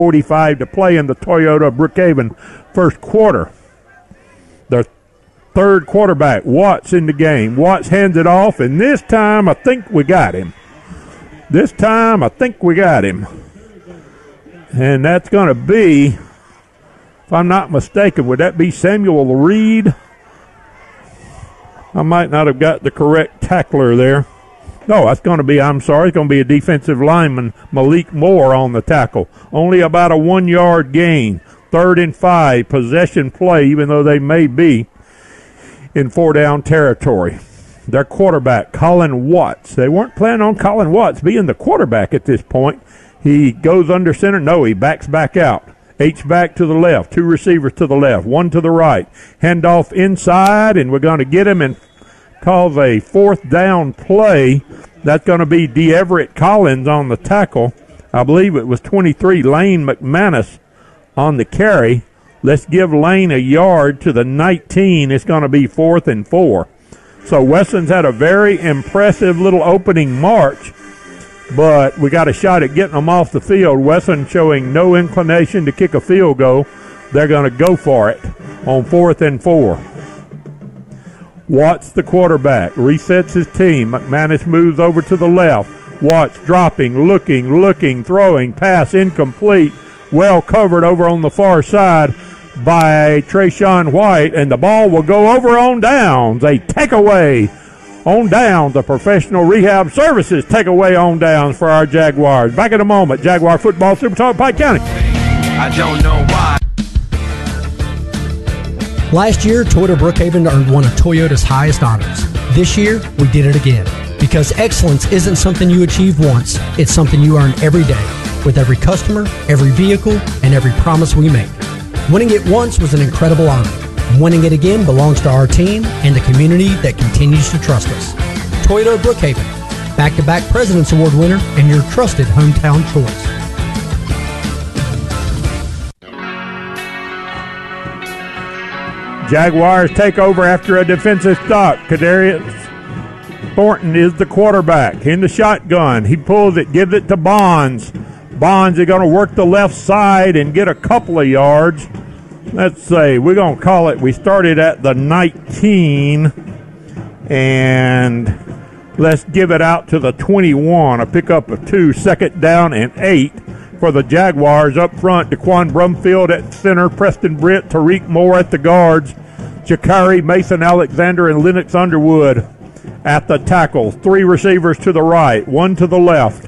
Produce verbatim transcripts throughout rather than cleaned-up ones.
forty-five to play in the Toyota Brookhaven first quarter. The third quarterback, Watts, in the game. Watts hands it off, and this time I think we got him. This time I think we got him. And that's going to be, if I'm not mistaken, would that be Samuel Reed? I might not have got the correct tackler there. No, that's going to be, I'm sorry, it's going to be a defensive lineman, Malik Moore, on the tackle. Only about a one-yard gain. Third and five, possession play, even though they may be in four-down territory. Their quarterback, Colin Watts. They weren't planning on Colin Watts being the quarterback at this point. He goes under center. No, he backs back out. H-back to the left, two receivers to the left, one to the right. Handoff inside, and we're going to get him and cause a fourth down play. That's going to be DeEverett Collins on the tackle. I believe it was twenty-three, Lane McManus on the carry. Let's give Lane a yard to the nineteen. It's going to be fourth and four. So Wesson's had a very impressive little opening march, but we got a shot at getting them off the field. Wesson showing no inclination to kick a field goal. They're going to go for it on fourth and four. Watts, the quarterback, resets his team. McManus moves over to the left. Watts dropping, looking, looking, throwing, pass incomplete. Well covered over on the far side by Trayshawn White, and the ball will go over on downs. A takeaway on downs. The Professional Rehab Services takeaway on downs for our Jaguars. Back in a moment. Jaguar Football, Super Talk, Pike County. I don't know why. Last year, Toyota Brookhaven earned one of Toyota's highest honors. This year, we did it again. Because excellence isn't something you achieve once, it's something you earn every day, with every customer, every vehicle, and every promise we make. Winning it once was an incredible honor. Winning it again belongs to our team and the community that continues to trust us. Toyota Brookhaven, back-to-back President's Award winner and your trusted hometown choice. Jaguars take over after a defensive stop. Kadarius Thornton is the quarterback in the shotgun. He pulls it, gives it to Bonds. Bonds is going to work the left side and get a couple of yards. Let's say we're going to call it, we started at the nineteen, and let's give it out to the twenty-one. A pickup of two, second down and eight for the Jaguars. Up front, Daquan Brumfield at center, Preston Britt, Tariq Moore at the guards, Jakari, Mason Alexander, and Lennox Underwood at the tackles. Three receivers to the right, one to the left.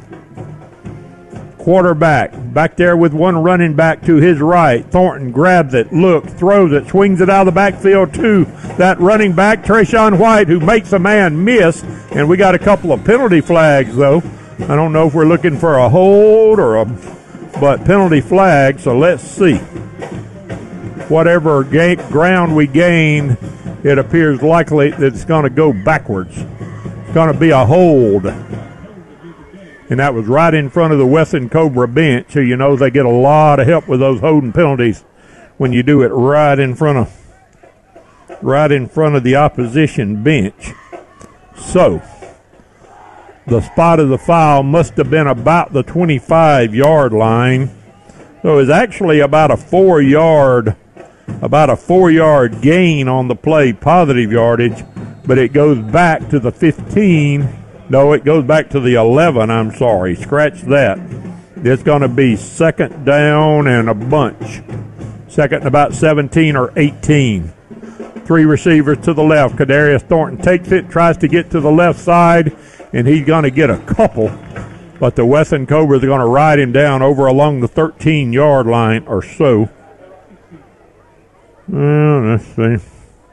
Quarterback back there with one running back to his right. Thornton grabs it, looks, throws it, swings it out of the backfield to that running back, Trayshawn White, who makes a man miss. And we got a couple of penalty flags, though. I don't know if we're looking for a hold or a, but penalty flag. So let's see. Whatever ga- ground we gain, it appears likely that it's going to go backwards. It's going to be a hold. And that was right in front of the Wesson Cobra bench. So you know they get a lot of help with those holding penalties when you do it right in front of right in front of the opposition bench. So the spot of the foul must have been about the twenty-five-yard line. So it was actually about a four-yard about a four-yard gain on the play, positive yardage, but it goes back to the fifteen. No, it goes back to the eleven, I'm sorry. Scratch that. It's going to be second down and a bunch. Second and about seventeen or eighteen. Three receivers to the left. Kadarius Thornton takes it, tries to get to the left side, and he's going to get a couple. But the Wesson Cobras are going to ride him down over along the thirteen-yard line or so. Well, let's see.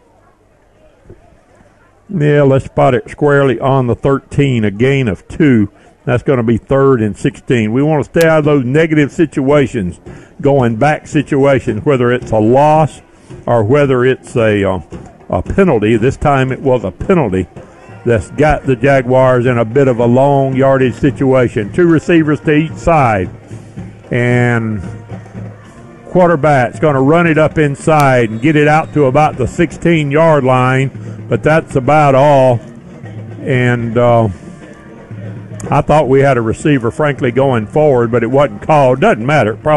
Yeah, let's spot it squarely on the thirteen, a gain of two. That's going to be third and sixteen. We want to stay out of those negative situations, going back situations, whether it's a loss or whether it's a, uh, a penalty. This time it was a penalty that's got the Jaguars in a bit of a long yardage situation. Two receivers to each side. And quarterback's going to run it up inside and get it out to about the sixteen-yard line. But that's about all. And uh, I thought we had a receiver, frankly, going forward, but it wasn't called. Doesn't matter. It probably